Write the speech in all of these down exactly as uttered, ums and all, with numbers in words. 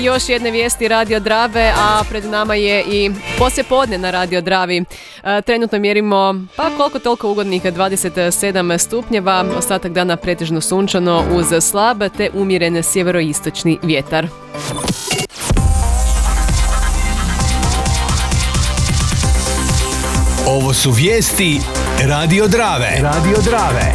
Još jedne vijesti Radio Drave, a pred nama je i poslijepodne na Radio Dravi. E, trenutno mjerimo pa koliko toliko ugodnih dvadeset sedam stupnjeva, ostatak dana pretežno sunčano uz slab te umjeren sjeveroistočni vjetar. Ovo su vijesti Radio Drave. Radio Drave.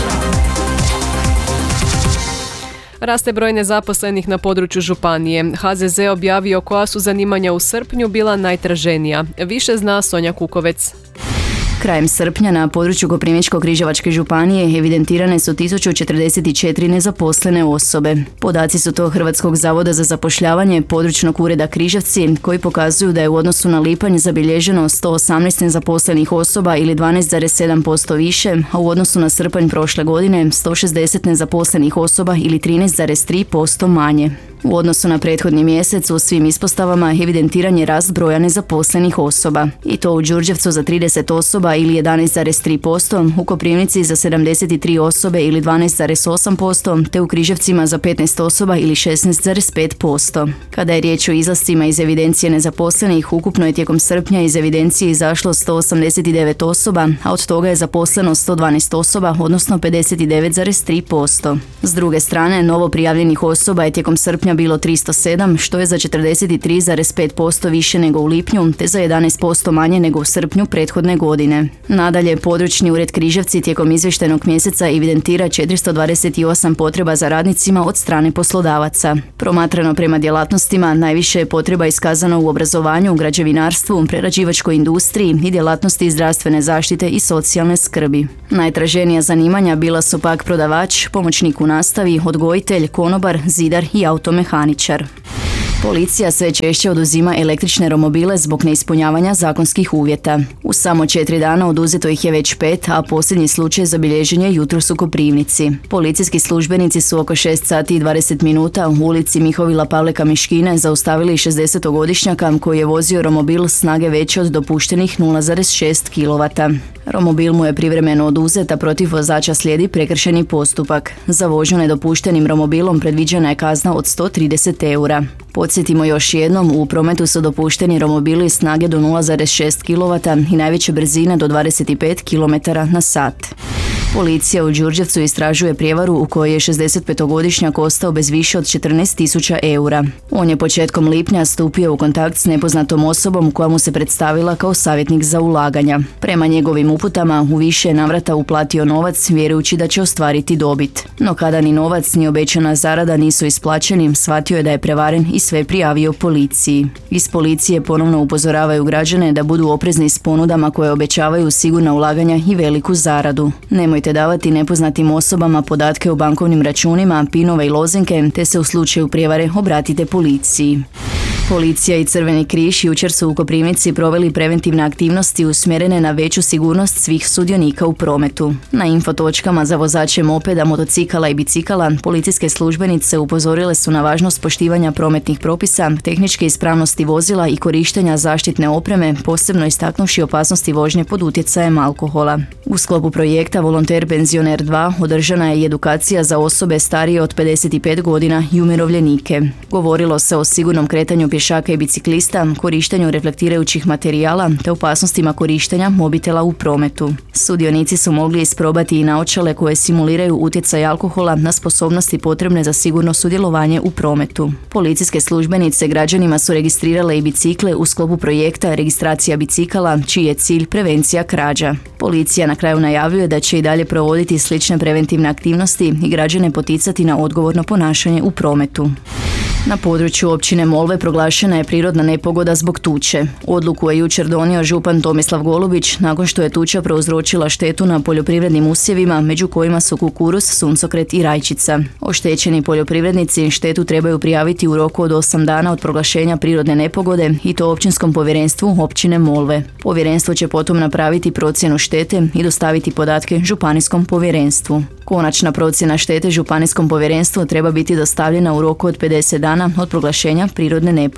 Raste broj nezaposlenih na području županije. ha ze ze objavio koja su zanimanja u srpnju bila najtraženija. Više zna Sonja Kukovec. Krajem srpnja na području Koprivničko-križevačke županije evidentirane su tisuću četrdeset četiri nezaposlene osobe. Podaci su to Hrvatskog zavoda za zapošljavanje područnog ureda Križevci, koji pokazuju da je u odnosu na lipanj zabilježeno sto osamnaest nezaposlenih osoba ili dvanaest zarez sedam posto više, a u odnosu na srpanj prošle godine sto šezdeset nezaposlenih osoba ili trinaest zarez tri posto manje. U odnosu na prethodni mjesec u svim ispostavama evidentiran je rast broja nezaposlenih osoba. I to u Đurđevcu za trideset osoba ili jedanaest zarez tri posto, u Koprivnici za sedamdeset tri osobe ili dvanaest zarez osam posto, te u Križevcima za petnaest osoba ili šesnaest zarez pet posto. Kada je riječ o izlascima iz evidencije nezaposlenih, ukupno je tijekom srpnja iz evidencije izašlo sto osamdeset devet osoba, a od toga je zaposleno sto dvanaest osoba, odnosno pedeset devet zarez tri posto. S druge strane, novo prijavljenih osoba je tijekom srpnja bilo tristo sedam, što je za četrdeset tri zarez pet posto više nego u lipnju, te za jedanaest posto manje nego u srpnju prethodne godine. Nadalje, područni ured Križevci tijekom izvještajnog mjeseca evidentira četiristo dvadeset osam potreba za radnicima od strane poslodavaca. Promatrano prema djelatnostima, najviše je potreba iskazano u obrazovanju, građevinarstvu, prerađivačkoj industriji i djelatnosti zdravstvene zaštite i socijalne skrbi. Najtraženija zanimanja bila su pak prodavač, pomoćnik u nastavi, odgojitelj, konobar, zidar i automehaničar. Policija sve češće oduzima električne romobile zbog neispunjavanja zakonskih uvjeta. U samo četiri dana oduzeto ih je već pet, a posljednji slučaj zabilježen je jutros u Koprivnici. Policijski službenici su oko šest sati i dvadeset minuta u ulici Mihovila Pavleka Miškine zaustavili šezdesetogodišnjaka koji je vozio romobil snage veće od dopuštenih nula zarez šest kilovata. Romobil mu je privremeno oduzet, a protiv vozača slijedi prekršajni postupak. Za vožnju nedopuštenim romobilom predviđena je kazna od sto trideset eura. Podsjetimo još jednom, u prometu su dopušteni romobili snage do nula zarez šest kilovata i najveće brzine do dvadeset pet kilometara na sat. Policija u Đurđevcu istražuje prijevaru u kojoj je šezdesetpetogodišnjak ostao bez više od četrnaest tisuća eura. On je početkom lipnja stupio u kontakt s nepoznatom osobom koja mu se predstavila kao savjetnik za ulaganja. Prema njegovim uputama u više navrata uplatio novac vjerujući da će ostvariti dobit. No kada ni novac ni obećana zarada nisu isplaćeni, shvatio je da je prevaren i sve prijavio policiji. Iz policije ponovno upozoravaju građane da budu oprezni s ponudama koje obećavaju sigurna ulaganja i veliku zaradu. Nemojte davati nepoznatim osobama podatke o bankovnim računima, pinove i lozinke, te se u slučaju prijevare obratite policiji. Policija i Crveni križ jučer su u Koprivnici proveli preventivne aktivnosti usmjerene na veću sigurnost svih sudionika u prometu. Na infotočkama za vozače mopeda, motocikala i bicikala policijske službenice upozorile su na važnost poštivanja prometnih propisa, tehničke ispravnosti vozila i korištenja zaštitne opreme, posebno istaknuvši opasnosti vožnje pod utjecajem alkohola. U sklopu projekta Volonter Penzioner dva održana je i edukacija za osobe starije od pedeset pet godina i umirovljenike. Govorilo se o sigurnom kretanju pješaka i biciklista, korištenju reflektirajućih materijala te opasnostima korištenja mobitela u prometu. Sudionici su mogli isprobati i naočale koje simuliraju utjecaj alkohola na sposobnosti potrebne za sigurno sudjelovanje u prometu. Policijske službenice građanima su registrirale i bicikle u sklopu projekta Registracija bicikala, čiji je cilj prevencija krađa. Policija na kraju najavljuje da će i dalje provoditi slične preventivne aktivnosti i građane poticati na odgovorno ponašanje u prometu. Na području općine Molve proglašena je prirodna nepogoda zbog tuče. Odluku je jučer donio župan Tomislav Golubić nakon što je tuča prouzročila štetu na poljoprivrednim usjevima, među kojima su kukuruz, suncokret i rajčica. Oštećeni poljoprivrednici štetu trebaju prijaviti u roku od osam dana od proglašenja prirodne nepogode i to općinskom povjerenstvu općine Molve. Povjerenstvo će potom napraviti procjenu štete i dostaviti podatke županijskom povjerenstvu. Konačna procjena štete županijskom povjerenstvu treba biti dostavljena u roku od pedeset dana od proglašenja prirodne nepogode.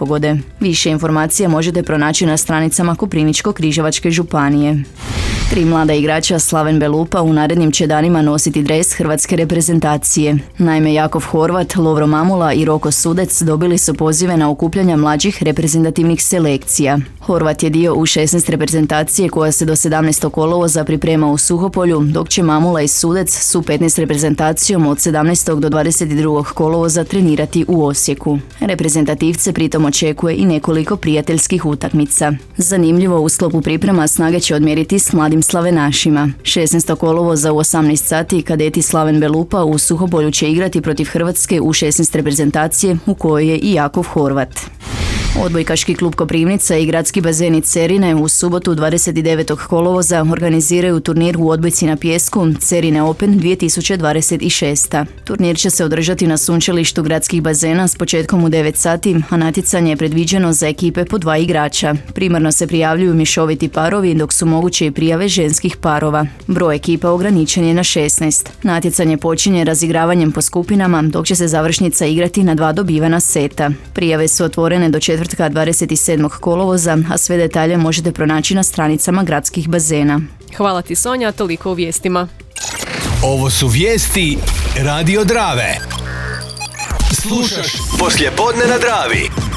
nepogode. Više informacija možete pronaći na stranicama Koprivničko-križevačke županije. Tri mlada igrača Slaven Belupa u narednim će danima nositi dres hrvatske reprezentacije. Naime, Jakov Horvat, Lovro Mamula i Roko Sudec dobili su pozive na okupljanja mlađih reprezentativnih selekcija. Horvat je dio u šesnaest reprezentacije koja se do sedamnaestog kolovoza priprema u Suhopolju, dok će Mamula i Sudec s U petnaest reprezentacijom od sedamnaestog do dvadeset drugog kolovoza trenirati u Osijeku. Reprezentativce pritom očekuje i nekoliko prijateljskih utakmica. Zanimljivo, u sklopu priprema snage će odmjeriti s mladim slavenašima. šesnaestog kolovoza u osamnaest sati kadeti Slaven Belupa u Suhopolju će igrati protiv Hrvatske u šesnaest reprezentacije u kojoj je i Jakov Horvat. Odbojkaški klub Koprivnica i gradski bazeni Cerine u subotu dvadeset devetog kolovoza organiziraju turnir u odbojci na pijesku Cerine Open dvije tisuće dvadeset šest. Turnir će se održati na sunčalištu gradskih bazena s početkom u devet sati, a natjecanje je predviđeno za ekipe po dva igrača. Primarno se prijavljuju mješoviti parovi, dok su moguće i prijave ženskih parova. Broj ekipa ograničen je na šesnaest. Natjecanje počinje razigravanjem po skupinama, dok će se završnica igrati na dva dobivena seta. Prijave su otvorene do četvrtka dvadeset sedmog kolovoza, a sve detalje možete pronaći na stranicama gradskih bazena. Hvala ti, Sonja, toliko u vijestima. Ovo su vijesti Radio Drave. Slušaš poslijepodne na Dravi.